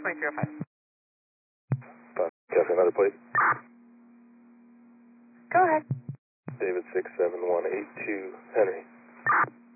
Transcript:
2005. Check another plate. Go ahead. David 67182 Henry.